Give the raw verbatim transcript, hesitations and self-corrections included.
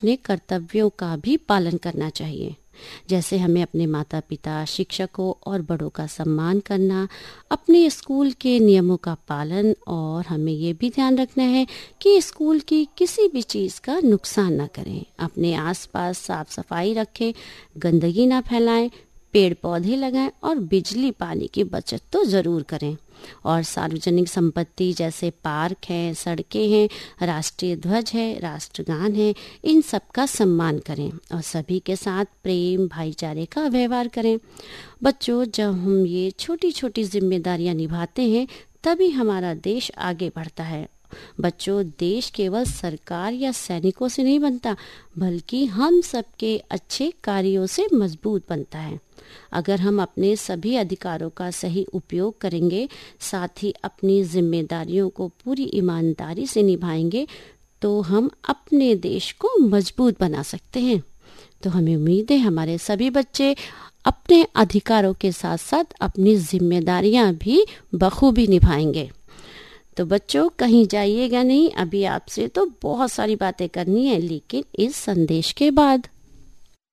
अपने कर्तव्यों का भी पालन करना चाहिए। जैसे हमें अपने माता पिता, शिक्षकों और बड़ों का सम्मान करना, अपने स्कूल के नियमों का पालन, और हमें ये भी ध्यान रखना है कि स्कूल की किसी भी चीज़ का नुकसान ना करें। अपने आसपास साफ सफाई रखें, गंदगी ना फैलाएं, पेड़ पौधे लगाएं और बिजली पानी की बचत तो ज़रूर करें। और सार्वजनिक संपत्ति जैसे पार्क हैं, सड़कें हैं, राष्ट्रीय ध्वज है, राष्ट्रगान है, इन सब का सम्मान करें और सभी के साथ प्रेम भाईचारे का व्यवहार करें। बच्चों, जब हम ये छोटी छोटी जिम्मेदारियां निभाते हैं तभी हमारा देश आगे बढ़ता है। बच्चों, देश केवल सरकार या सैनिकों से नहीं बनता, बल्कि हम सबके अच्छे कार्यों से मजबूत बनता है। अगर हम अपने सभी अधिकारों का सही उपयोग करेंगे, साथ ही अपनी जिम्मेदारियों को पूरी ईमानदारी से निभाएंगे, तो हम अपने देश को मजबूत बना सकते हैं। तो हमें उम्मीद है हमारे सभी बच्चे अपने अधिकारों के साथ साथ अपनी जिम्मेदारियां भी बखूबी निभाएंगे। तो बच्चों, कहीं जाइएगा नहीं, अभी आपसे तो बहुत सारी बातें करनी है, लेकिन इस संदेश के बाद।